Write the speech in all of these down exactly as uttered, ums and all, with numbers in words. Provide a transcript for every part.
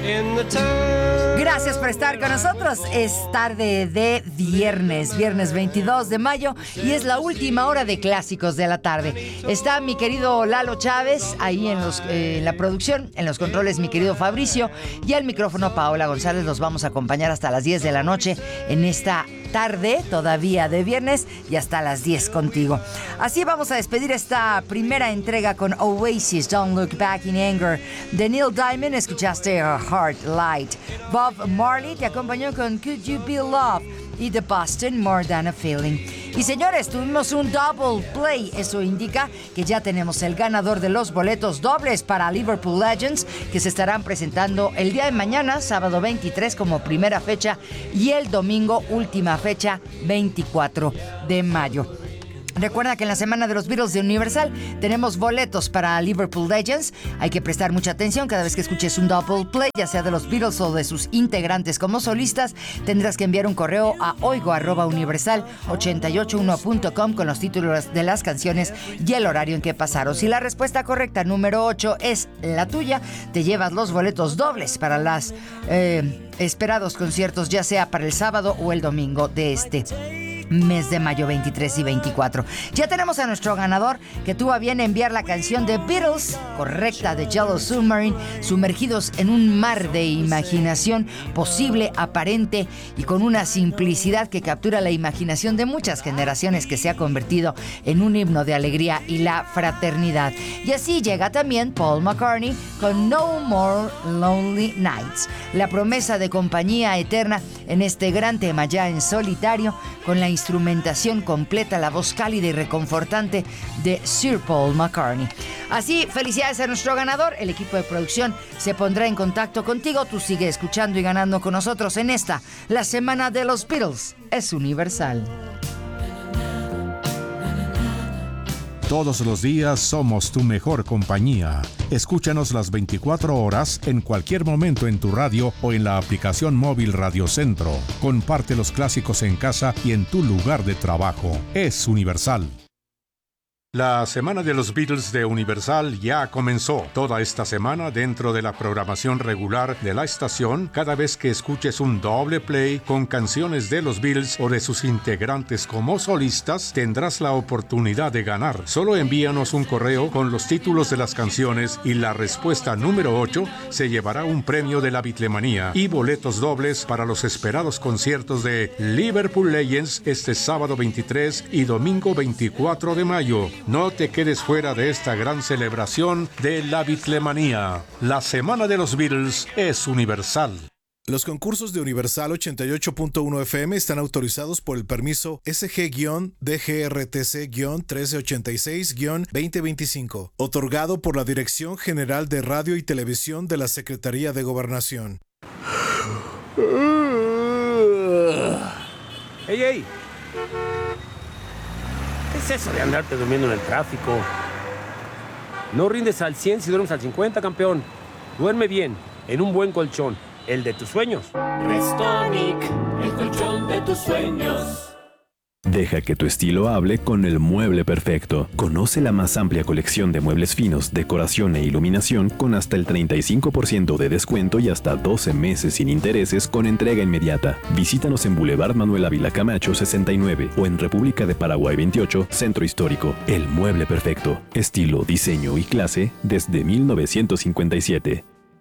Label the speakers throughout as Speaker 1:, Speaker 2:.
Speaker 1: Gracias por estar con nosotros. Es tarde de viernes, viernes veintidós de mayo, y es la última hora de clásicos de la tarde. Está mi querido Lalo Chávez ahí en, los, eh, en la producción, en los controles mi querido Fabricio, y al micrófono Paola González. Los vamos a acompañar hasta las diez de la noche en esta tarde todavía de viernes, y hasta las diez contigo. Así vamos a despedir esta primera entrega con Oasis, Don't Look Back in Anger. De Neil Diamond escuchaste A Heart Light. Bob Marley te acompañó con Could You Be Love, y The Boston, More Than a Feeling. Y señores, tuvimos un double play. Eso indica que ya tenemos el ganador de los boletos dobles para Liverpool Legends, que se estarán presentando el día de mañana, sábado veintitrés, como primera fecha, y el domingo, última fecha, veinticuatro de mayo. Recuerda que en la semana de los Beatles de Universal tenemos boletos para Liverpool Legends. Hay que prestar mucha atención cada vez que escuches un double play, ya sea de los Beatles o de sus integrantes como solistas. Tendrás que enviar un correo a oigo arroba universal ochenta y ocho uno punto com con los títulos de las canciones y el horario en que pasaron. Si la respuesta correcta, número ocho, es la tuya, te llevas los boletos dobles para las eh, esperados conciertos, ya sea para el sábado o el domingo de este mes de mayo veintitrés y veinticuatro. Ya tenemos a nuestro ganador, que tuvo a bien enviar la canción de Beatles correcta, de Yellow Submarine, sumergidos en un mar de imaginación posible, aparente y con una simplicidad que captura la imaginación de muchas generaciones, que se ha convertido en un himno de alegría y la fraternidad. Y así llega también Paul McCartney con No More Lonely Nights, la promesa de compañía eterna en este gran tema ya en solitario, con la instrumentación completa, la voz cálida y reconfortante de Sir Paul McCartney. Así, felicidades a nuestro ganador. El equipo de producción se pondrá en contacto contigo. Tú sigue escuchando y ganando con nosotros en esta, la semana de los Beatles es Universal.
Speaker 2: Todos los días somos tu mejor compañía. Escúchanos las veinticuatro horas, en cualquier momento en tu radio o en la aplicación móvil Radio Centro. Comparte los clásicos en casa y en tu lugar de trabajo. Es Universal. La semana de los Beatles de Universal ya comenzó. Toda esta semana, dentro de la programación regular de la estación, cada vez que escuches un doble play con canciones de los Beatles o de sus integrantes como solistas, tendrás la oportunidad de ganar. Solo envíanos un correo con los títulos de las canciones, y la respuesta número ocho se llevará un premio de la Beatlemanía y boletos dobles para los esperados conciertos de Liverpool Legends este sábado veintitrés y domingo veinticuatro de mayo. No te quedes fuera de esta gran celebración de la Beatlemanía. La semana de los Beatles es Universal.
Speaker 3: Los concursos de Universal ochenta y ocho punto uno F M están autorizados por el permiso S G D G R T C trece ochenta y seis veinte veinticinco, otorgado por la Dirección General de Radio y Televisión de la Secretaría de Gobernación.
Speaker 4: ¡Ey, ey! ¿Qué es eso de andarte durmiendo en el tráfico? No rindes al cien si duermes al cincuenta, campeón. Duerme bien, en un buen colchón, el de tus sueños.
Speaker 5: Restonic, el colchón de tus sueños.
Speaker 6: Deja que tu estilo hable con el mueble perfecto. Conoce la más amplia colección de muebles finos, decoración e iluminación con hasta el treinta y cinco por ciento de descuento y hasta doce meses sin intereses con entrega inmediata. Visítanos en Boulevard Manuel Ávila Camacho sesenta y nueve o en República de Paraguay veintiocho, Centro Histórico. El mueble perfecto. Estilo, diseño y clase desde mil novecientos cincuenta y siete.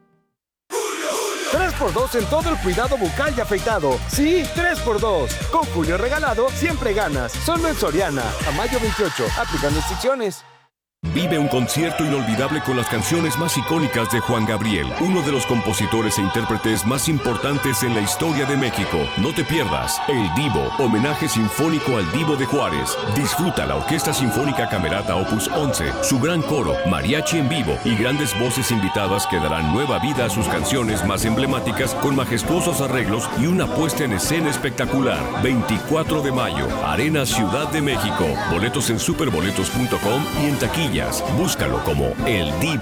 Speaker 7: tres por dos en todo el cuidado bucal y afeitado. Sí, tres por dos. Con Julio Regalado siempre ganas. Solo en Soriana. A mayo veintiocho. Aplican restricciones.
Speaker 8: Vive un concierto inolvidable con las canciones más icónicas de Juan Gabriel, uno de los compositores e intérpretes más importantes en la historia de México. No te pierdas El Divo, homenaje sinfónico al Divo de Juárez. Disfruta la Orquesta Sinfónica Camerata Opus once, su gran coro, mariachi en vivo y grandes voces invitadas que darán nueva vida a sus canciones más emblemáticas con majestuosos arreglos y una puesta en escena espectacular. veinticuatro de mayo, Arena Ciudad de México. Boletos en superboletos punto com y en taquilla. Búscalo como El Divo.